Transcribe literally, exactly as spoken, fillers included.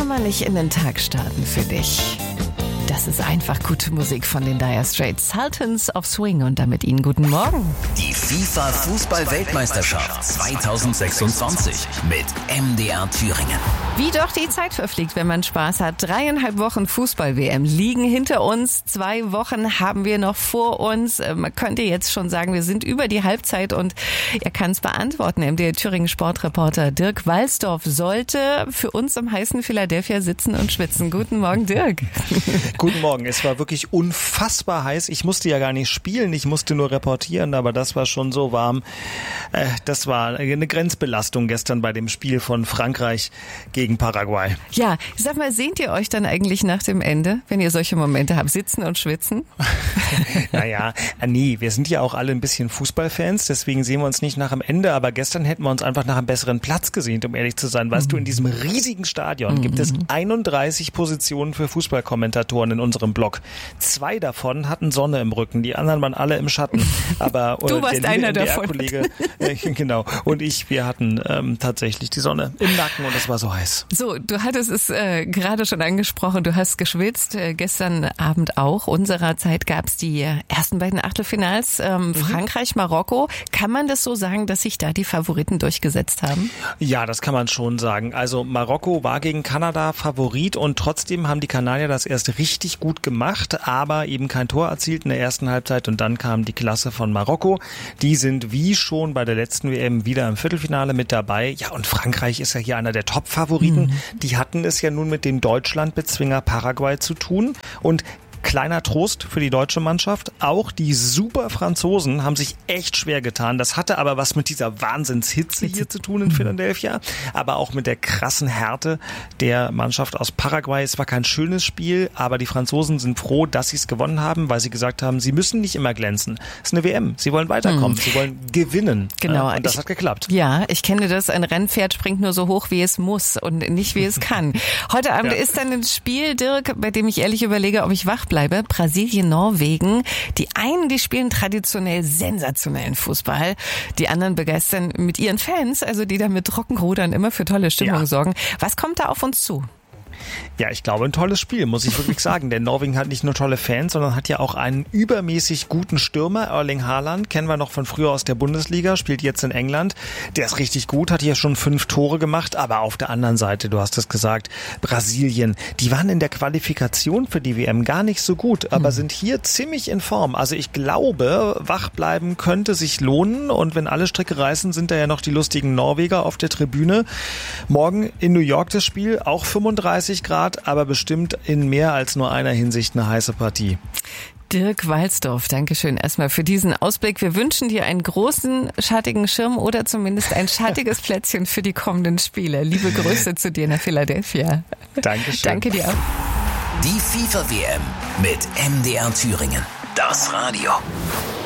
kann man nicht in den Tag starten für dich? Das ist einfach gute Musik von den Dire Straits, Sultans of Swing, und damit Ihnen guten Morgen. Die FIFA-Fußball-Weltmeisterschaft zweitausendsechsundzwanzig mit M D R Thüringen. Wie doch die Zeit verfliegt, wenn man Spaß hat. Dreieinhalb Wochen Fußball-W M liegen hinter uns. Zwei Wochen haben wir noch vor uns. Man könnte jetzt schon sagen, wir sind über die Halbzeit, und er kann es beantworten. M D R Thüringen Sportreporter Dirk Walsdorf sollte für uns im heißen Philadelphia sitzen und schwitzen. Guten Morgen, Dirk. Guten Morgen. Es war wirklich unfassbar heiß. Ich musste ja gar nicht spielen, ich musste nur reportieren, aber das war schon so warm. Äh, das war eine Grenzbelastung gestern bei dem Spiel von Frankreich gegen Paraguay. Ja, sag mal, sehnt ihr euch dann eigentlich nach dem Ende, wenn ihr solche Momente habt, sitzen und schwitzen? Naja, nee, wir sind ja auch alle ein bisschen Fußballfans, deswegen sehen wir uns nicht nach dem Ende, aber gestern hätten wir uns einfach nach einem besseren Platz gesehnt, um ehrlich zu sein. Weißt mhm. du, in diesem riesigen Stadion mhm. gibt es einunddreißig Positionen für Fußballkommentatoren in unserem Blog. Zwei davon hatten Sonne im Rücken, die anderen waren alle im Schatten. Aber du warst der einer davon. Kollege, äh, genau, und ich, wir hatten ähm, tatsächlich die Sonne im Nacken, und es war so heiß. So, du hattest es äh, gerade schon angesprochen, du hast geschwitzt, äh, gestern Abend auch. Unserer Zeit gab es die ersten beiden Achtelfinals, ähm, mhm. Frankreich, Marokko. Kann man das so sagen, dass sich da die Favoriten durchgesetzt haben? Ja, das kann man schon sagen. Also Marokko war gegen Kanada Favorit, und trotzdem haben die Kanadier das erst richtig gut gemacht, aber eben kein Tor erzielt in der ersten Halbzeit, und dann kam die Klasse von Marokko. Die sind wie schon bei der letzten W M wieder im Viertelfinale mit dabei. Ja, und Frankreich ist ja hier einer der Top-Favoriten. Mhm. Die hatten es ja nun mit dem Deutschlandbezwinger Paraguay zu tun, und kleiner Trost für die deutsche Mannschaft. Auch die super Franzosen haben sich echt schwer getan. Das hatte aber was mit dieser Wahnsinnshitze hier zu tun in Philadelphia, aber auch mit der krassen Härte der Mannschaft aus Paraguay. Es war kein schönes Spiel, aber die Franzosen sind froh, dass sie es gewonnen haben, weil sie gesagt haben, sie müssen nicht immer glänzen. Es ist eine W M. Sie wollen weiterkommen. Hm. Sie wollen gewinnen. Genau. Und das ich, hat geklappt. Ja, ich kenne das. Ein Rennpferd springt nur so hoch, wie es muss, und nicht, wie es kann. Heute Abend ja. ist dann ein Spiel, Dirk, bei dem ich ehrlich überlege, ob ich wach bleibe. Brasilien, Norwegen. Die einen, die spielen traditionell sensationellen Fußball. Die anderen begeistern mit ihren Fans, also die da mit Trockenrudern immer für tolle Stimmung ja. sorgen. Was kommt da auf uns zu? Ja, ich glaube, ein tolles Spiel, muss ich wirklich sagen. Denn Norwegen hat nicht nur tolle Fans, sondern hat ja auch einen übermäßig guten Stürmer. Erling Haaland, kennen wir noch von früher aus der Bundesliga, spielt jetzt in England. Der ist richtig gut, hat hier schon fünf Tore gemacht. Aber auf der anderen Seite, du hast es gesagt, Brasilien, die waren in der Qualifikation für die W M gar nicht so gut, aber hm. sind hier ziemlich in Form. Also ich glaube, wach bleiben könnte sich lohnen. Und wenn alle Stricke reißen, sind da ja noch die lustigen Norweger auf der Tribüne. Morgen in New York das Spiel, auch fünfunddreißig Grad, aber bestimmt in mehr als nur einer Hinsicht eine heiße Partie. Dirk Walsdorf, Dankeschön erstmal für diesen Ausblick. Wir wünschen dir einen großen, schattigen Schirm oder zumindest ein schattiges Plätzchen für die kommenden Spiele. Liebe Grüße zu dir nach Philadelphia. Dankeschön. Danke dir auch. Die FIFA-W M mit M D R Thüringen. Das Radio.